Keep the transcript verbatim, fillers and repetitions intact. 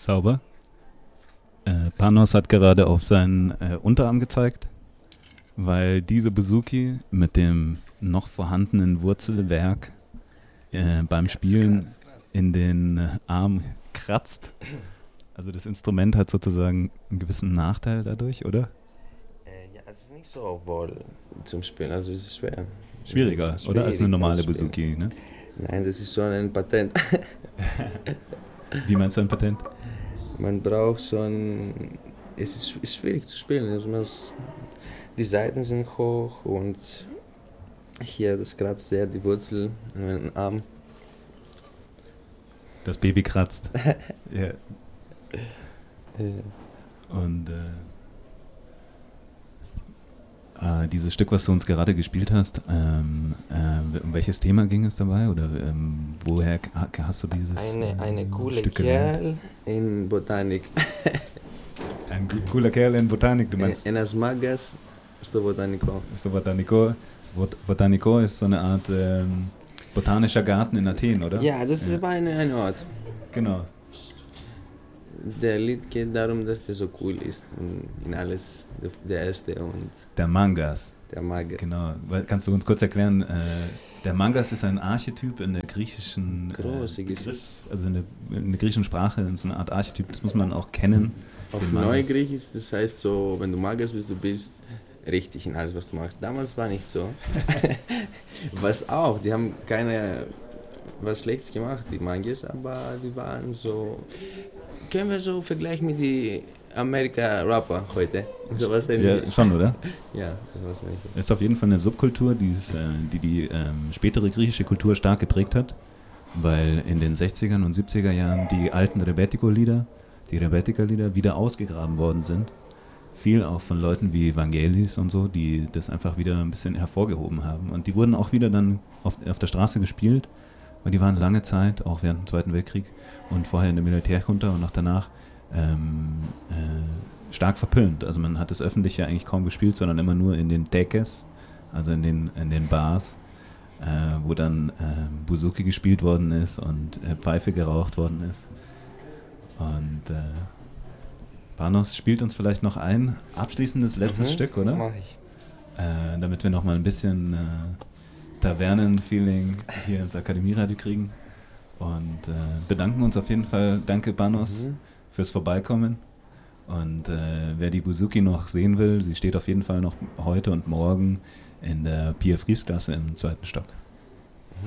Sauber. Äh, Panos hat gerade auf seinen äh, Unterarm gezeigt, weil diese Bouzouki mit dem noch vorhandenen Wurzelwerk äh, beim Spielen kratzt, kratzt, kratzt. in den äh, Arm kratzt. Also das Instrument hat sozusagen einen gewissen Nachteil dadurch, oder? Äh, ja, es ist nicht so wohl zum Spielen, also es ist schwer. Schwieriger, ist oder? Als eine normale Bouzouki, ne? Nein, das ist so ein Patent. Wie meinst du ein Patent? Man braucht so ein... Es ist, ist schwierig zu spielen. Also man muss, die Seiten sind hoch und hier, das kratzt sehr die Wurzel in meinen Arm. Das Baby kratzt. Ja. Ja. Und äh, äh, dieses Stück, was du uns gerade gespielt hast, ähm, äh, um welches Thema ging es dabei? Oder ähm, woher hast du dieses Eine, eine coole Stück Kerl gelernt? in Botanik. Ein cooler Kerl in Botanik, du meinst? En las magas, sto botanico. Sto botanico. Botanico ist so eine Art ähm, botanischer Garten in Athen, oder? Ja, das ja. war eine, ein Ort. Genau. Der Lied geht darum, dass der so cool ist und in alles der Erste und der Mangas. Der Mangas. Genau. Kannst du uns kurz erklären, äh, der Mangas ist ein Archetyp in der griechischen Große äh, Begriff, also in der, in der griechischen Sprache ist eine Art Archetyp, das muss man auch kennen. Auf Neugriechisch, das heißt so, wenn du Mangas bist, du bist richtig in alles, was du machst. Damals war nicht so. Was auch, die haben keine was Schlechtes gemacht, die Mangas, aber die waren so, können wir so vergleichen mit die Amerika-Rapper heute. So was ja, schon, oder? Ja, sowas ähnliches. Es ist auf jeden Fall eine Subkultur, die ist, äh, die, die ähm, spätere griechische Kultur stark geprägt hat, weil in den sechziger und siebziger Jahren die alten Rebetiko-Lieder, die Rebetika-Lieder wieder ausgegraben worden sind. Viel auch von Leuten wie Vangelis und so, die das einfach wieder ein bisschen hervorgehoben haben. Und die wurden auch wieder dann auf, auf der Straße gespielt, weil die waren lange Zeit, auch während dem Zweiten Weltkrieg und vorher in der Militärjunta und auch danach, ähm, äh, stark verpönt. Also man hat das öffentlich ja eigentlich kaum gespielt, sondern immer nur in den Tekes, also in den, in den Bars, äh, wo dann äh, Bouzouki gespielt worden ist und äh, Pfeife geraucht worden ist. Und äh, Panos spielt uns vielleicht noch ein abschließendes letztes mhm, Stück, oder? Mach ich. Äh, damit wir noch mal ein bisschen äh, Tavernen-Feeling hier ins Akademieradio kriegen. Und äh, bedanken uns auf jeden Fall. Danke, Panos, mhm. fürs Vorbeikommen. Und äh, wer die Bouzouki noch sehen will, sie steht auf jeden Fall noch heute und morgen in der Pia Fries Klasse im zweiten Stock.